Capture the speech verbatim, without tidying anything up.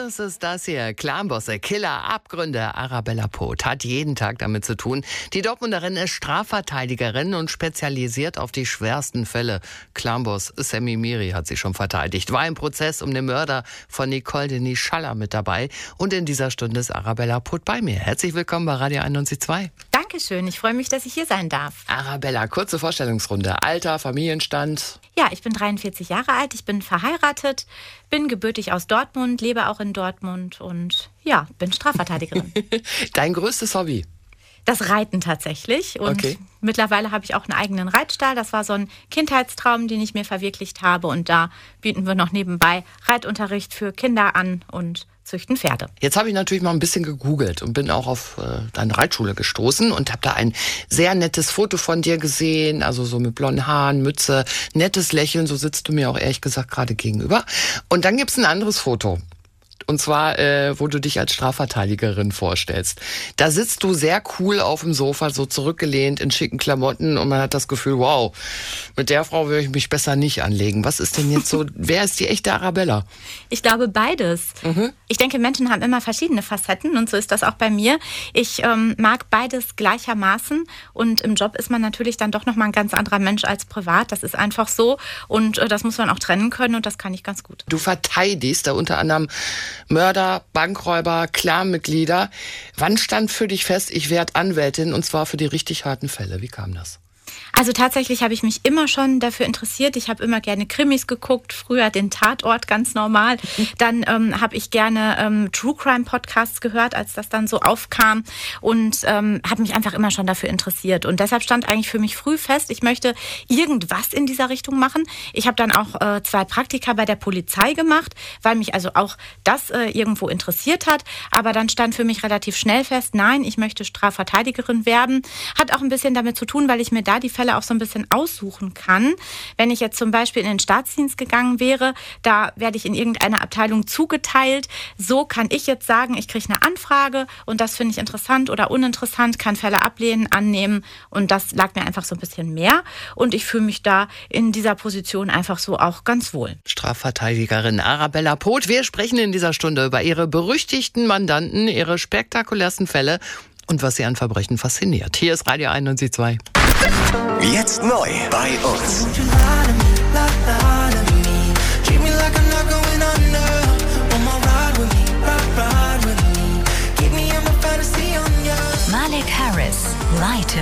Es ist das hier. Clanbosse, Killer, Abgründe. Arabella Poth hat jeden Tag damit zu tun. Die Dortmunderin ist Strafverteidigerin und spezialisiert auf die schwersten Fälle. Clanboss Sami Miri hat sie schon verteidigt. War im Prozess um den Mörder von Nicole Denis Schaller mit dabei. Und in dieser Stunde ist Arabella Poth bei mir. Herzlich willkommen bei Radio einundneunzig Komma zwei. Dankeschön, ich freue mich, dass ich hier sein darf. Arabella, kurze Vorstellungsrunde. Alter, Familienstand? Ja, ich bin dreiundvierzig Jahre alt, ich bin verheiratet, bin gebürtig aus Dortmund, lebe auch in Dortmund und ja, bin Strafverteidigerin. Dein größtes Hobby? Das Reiten tatsächlich. Und okay. Mittlerweile habe ich auch einen eigenen Reitstall. Das war so ein Kindheitstraum, den ich mir verwirklicht habe. Und da bieten wir noch nebenbei Reitunterricht für Kinder an und züchten Pferde. Jetzt habe ich natürlich mal ein bisschen gegoogelt und bin auch auf äh, deine Reitschule gestoßen und habe da ein sehr nettes Foto von dir gesehen, also so mit blonden Haaren, Mütze, nettes Lächeln, so sitzt du mir auch ehrlich gesagt gerade gegenüber. Und dann gibt's ein anderes Foto. Und zwar, äh, wo du dich als Strafverteidigerin vorstellst. Da sitzt du sehr cool auf dem Sofa, so zurückgelehnt in schicken Klamotten und man hat das Gefühl, wow, mit der Frau würde ich mich besser nicht anlegen. Was ist denn jetzt so, wer ist die echte Arabella? Ich glaube beides. Mhm. Ich denke, Menschen haben immer verschiedene Facetten und so ist das auch bei mir. Ich ähm, mag beides gleichermaßen und im Job ist man natürlich dann doch nochmal ein ganz anderer Mensch als privat. Das ist einfach so und äh, das muss man auch trennen können und das kann ich ganz gut. Du verteidigst da unter anderem Mörder, Bankräuber, Clanmitglieder. Wann stand für dich fest, ich werde Anwältin und zwar für die richtig harten Fälle? Wie kam das? Also tatsächlich habe ich mich immer schon dafür interessiert. Ich habe immer gerne Krimis geguckt, früher den Tatort ganz normal. Dann ähm, habe ich gerne ähm, True Crime Podcasts gehört, als das dann so aufkam und ähm, habe mich einfach immer schon dafür interessiert. Und deshalb stand eigentlich für mich früh fest, ich möchte irgendwas in dieser Richtung machen. Ich habe dann auch äh, zwei Praktika bei der Polizei gemacht, weil mich also auch das äh, irgendwo interessiert hat. Aber dann stand für mich relativ schnell fest, nein, ich möchte Strafverteidigerin werden. Hat auch ein bisschen damit zu tun, weil ich mir da die Fälle auch so ein bisschen aussuchen kann. Wenn ich jetzt zum Beispiel in den Staatsdienst gegangen wäre, da werde ich in irgendeine Abteilung zugeteilt. So kann ich jetzt sagen, ich kriege eine Anfrage und das finde ich interessant oder uninteressant, kann Fälle ablehnen, annehmen und das lag mir einfach so ein bisschen mehr und ich fühle mich da in dieser Position einfach so auch ganz wohl. Strafverteidigerin Arabella Poth. Wir sprechen in dieser Stunde über ihre berüchtigten Mandanten, ihre spektakulärsten Fälle und was sie an Verbrechen fasziniert. Hier ist Radio einundneunzig Komma zwei. Jetzt neu bei uns. Malik Harris, Light